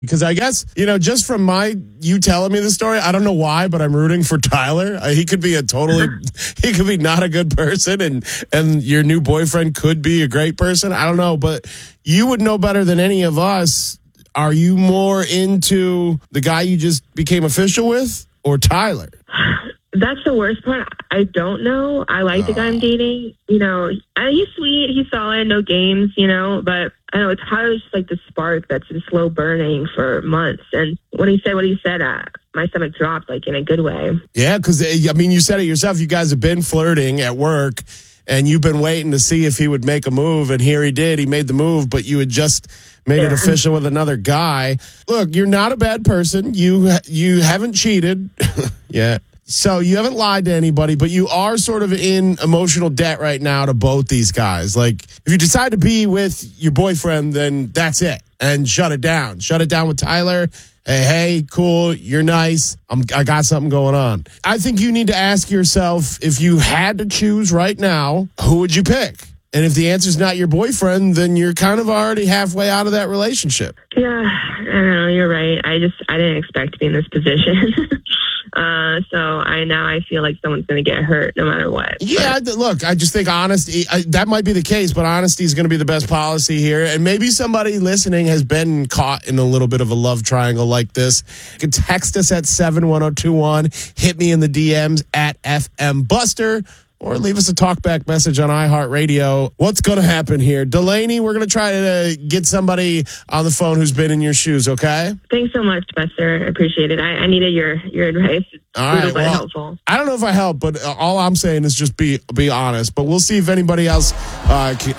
Because I guess, just from you telling me the story, I don't know why, but I'm rooting for Tyler. He could be he could be not a good person, and your new boyfriend could be a great person. I don't know, but you would know better than any of us. Are you more into the guy you just became official with or Tyler? That's the worst part. I don't know. I like the guy I'm dating. He's sweet. He's solid. No games, but I know Tyler's just like the spark that's been slow burning for months. And when he said what he said, my stomach dropped, like in a good way. Yeah, because, you said it yourself. You guys have been flirting at work, and you've been waiting to see if he would make a move. And here he did. He made the move, but you had just made it official with another guy. Look, you're not a bad person. You haven't cheated yet. So you haven't lied to anybody, but you are sort of in emotional debt right now to both these guys. Like, if you decide to be with your boyfriend, then that's it. And shut it down. Shut it down with Tyler. Hey, cool, you're nice. I got something going on. I think you need to ask yourself, if you had to choose right now, who would you pick? And if the answer's not your boyfriend, then you're kind of already halfway out of that relationship. Yeah, I don't know. You're right. I didn't expect to be in this position. So I feel like someone's going to get hurt no matter what. Yeah, look, I just think honesty, that might be the case, but honesty is going to be the best policy here. And maybe somebody listening has been caught in a little bit of a love triangle like this. You can text us at 71021, hit me in the DMs at FM Buster, or leave us a talkback message on iHeartRadio. What's going to happen here? Delaney, we're going to try to get somebody on the phone who's been in your shoes, okay? Thanks so much, Buster. I appreciate it. I needed your advice. All right, well, helpful. I don't know if I help, but all I'm saying is just be honest. But we'll see if anybody else